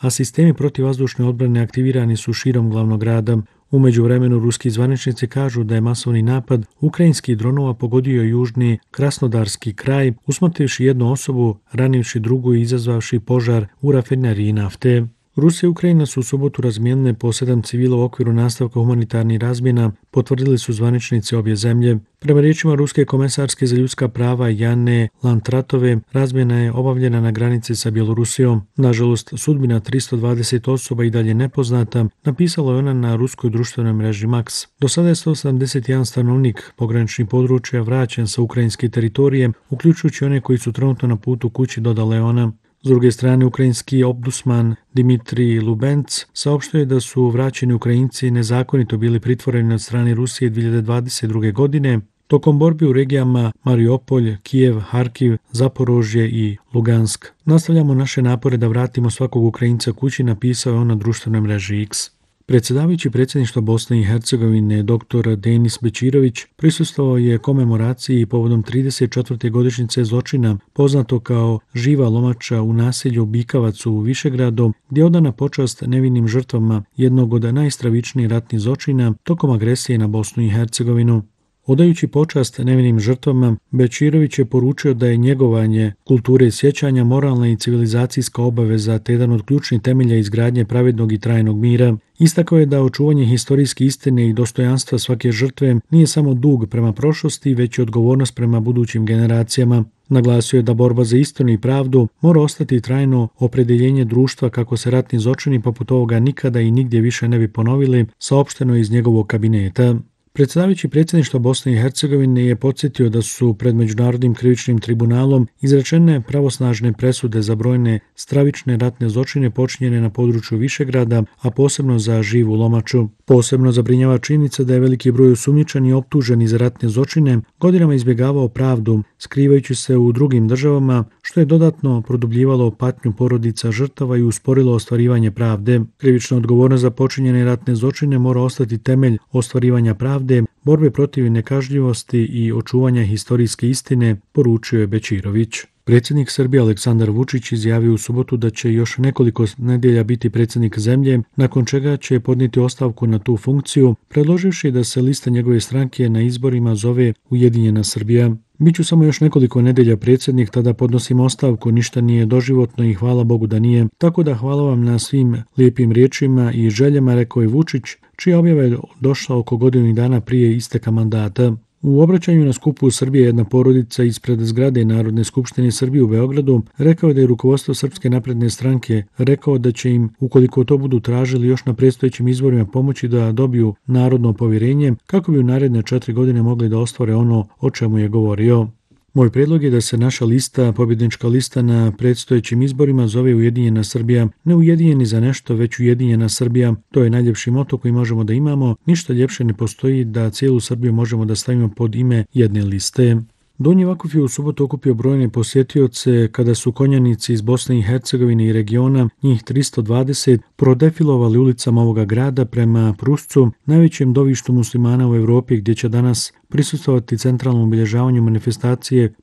a sistemi protivvazdušne odbrane aktivirani su širom glavnog grada. U međuvremenu ruski zvaničnici kažu da je masovni napad ukrajinskih dronova pogodio južni Krasnodarski kraj, usmrtivši jednu osobu, ranivši drugu i izazvavši požar u rafineriji nafte. Rusija i Ukrajina su u subotu razmijenile po 7 civila u okviru nastavka humanitarnih razmjena, potvrdili su zvaničnici obje zemlje. Prema riječima ruske komesarske za ljudska prava Jane Lantratove, razmjena je obavljena na granici sa Bjelorusijom. Nažalost, sudbina 320 osoba i dalje nepoznata, napisala je ona na ruskoj društvenoj mreži Max. Do sada je 171 stanovnik pograničnih područja vraćen sa ukrajinske teritorije, uključujući one koji su trenutno na putu kući, dodala je ona. S druge strane, ukrajinski ombudsman Dimitrij Lubenc saopštio je da su vraćeni Ukrajinci nezakonito bili pritvoreni od strane Rusije 2022. godine tokom borbi u regijama Mariupolj, Kijev, Harkiv, Zaporožje i Lugansk. Nastavljamo naše napore da vratimo svakog Ukrajinca kući, napisao je on na društvenoj mreži X. Predsjedavajući predsjedništva Bosne i Hercegovine dr. Denis Bećirović prisustvovao je komemoraciji povodom 34. godišnjice zločina poznato kao Živa lomača u naselju Bikavac u Višegradu, gdje je odana počast nevinim žrtvama jednog od najstravičnijih ratnih zločina tokom agresije na Bosnu i Hercegovinu. Odajući počast nevinim žrtvama, Bećirović je poručio da je njegovanje kulture sjećanja moralna i civilizacijska obaveza te jedan od ključnih temelja izgradnje pravednog i trajnog mira. Istakao je da očuvanje historijske istine i dostojanstva svake žrtve nije samo dug prema prošlosti, već i odgovornost prema budućim generacijama. Naglasio je da borba za istinu i pravdu mora ostati trajno opredjeljenje društva kako se ratni zločini poput ovoga nikada i nigdje više ne bi ponovili, saopšteno je iz njegovog kabineta. Predsjedavajući predsjedništva Bosne i Hercegovine je podsjetio da su pred Međunarodnim krivičnim tribunalom izrečene pravosnažne presude za brojne stravične ratne zločine počinjene na području Višegrada, a posebno za Živu lomaču. Posebno zabrinjava činjenica da je veliki broj osumnjičeni i optuženi za ratne zločine godinama izbjegavao pravdu, skrivajući se u drugim državama, što je dodatno produbljivalo patnju porodica žrtava i usporilo ostvarivanje pravde. Krivična odgovornost za počinjene ratne zločine mora ostati temelj ostvarivanja pravde, borbe protiv nekažnjivosti i očuvanja historijske istine, poručio je Bećirović. Predsjednik Srbije Aleksandar Vučić izjavio u subotu da će još nekoliko nedjelja biti predsjednik zemlje, nakon čega će podnijeti ostavku na tu funkciju, predloživši da se lista njegove stranke na izborima zove Ujedinjena Srbija. Biću samo još nekoliko nedjelja predsjednik, tada podnosim ostavku, ništa nije doživotno i hvala Bogu da nije. Tako da hvala vam na svim lijepim riječima i željama, rekao je Vučić, čija objava je došla oko godinu dana prije isteka mandata. U obraćanju na skupu Srbije jedna porodica ispred zgrade Narodne skupštine Srbije u Beogradu rekao je da je rukovodstvo Srpske napredne stranke rekao da će im, ukoliko to budu tražili još na predstojećim izborima, pomoći da dobiju narodno povjerenje kako bi u naredne 4 godine mogli da ostvare ono o čemu je govorio. Moj prijedlog je da se naša lista, pobjednička lista na predstojećim izborima zove Ujedinjena Srbija, ne ujedinjeni za nešto, već Ujedinjena Srbija. To je najljepši moto koji možemo da imamo, ništa ljepše ne postoji da cijelu Srbiju možemo da stavimo pod ime jedne liste. Donji Vakuf je u subotu okupio brojne posjetioce kada su konjanici iz Bosne i Hercegovine i regiona, njih 320, prodefilovali ulicama ovoga grada prema Pruscu, najvećem dovištu muslimana u Europi, gdje će danas prisustvovati centralnom obilježavanju manifestacije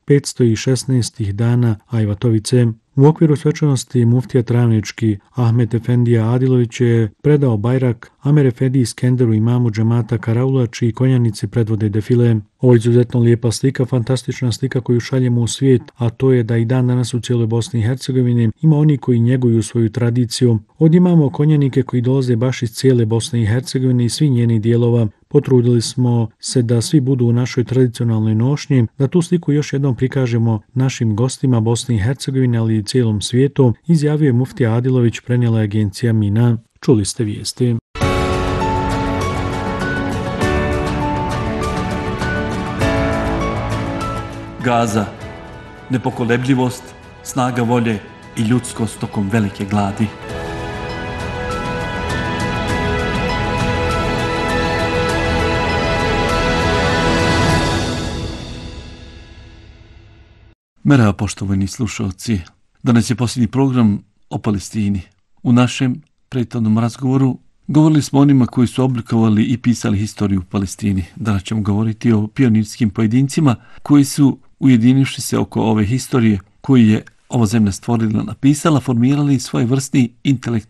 516 dana Ajvatovice. U okviru svečanosti muftija Travnički Ahmet Efendija Adilović je predao bajrak Amer Efendiji Skenderu imamu džemata Karaula, čiji konjanici predvode defile. Ovo je izuzetno lijepa slika, fantastična slika koju šaljemo u svijet, a to je da i dan danas u cijeloj Bosni i Hercegovini ima oni koji njeguju svoju tradiciju. Ovdje imamo konjanike koji dolaze baš iz cijele Bosne i Hercegovine i svi njenih dijelova. Potrudili smo se da svi budu u našoj tradicionalnoj nošnji, da tu sliku još jednom prikažemo našim gostima Bosne i Hercegovine, ali i cijelom svijetu, izjavio je muftija Adilović, prenijela je agencija Mina. Čuli ste vijesti. Gaza, nepokolebljivost, snaga volje i ljudskost tokom velike gladi. Merhaba poštovani slušalci, danas je posljednji program o Palestini. U našem prethodnom razgovoru govorili smo o onima koji su oblikovali i pisali historiju u Palestini. Danas ćemo govoriti o pionirskim pojedincima koji su, ujedinivši se oko ove historije koju je ova zemlja stvorila, napisala, formirali svoj vrstni intelektualni